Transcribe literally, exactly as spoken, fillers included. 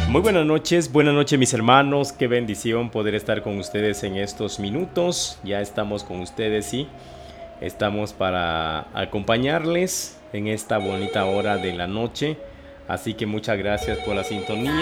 Muy buenas noches, buenas noches mis hermanos, qué bendición poder estar con ustedes en estos minutos. Ya estamos con ustedes y estamos para acompañarles en esta bonita hora de la noche. Así que muchas gracias por la sintonía.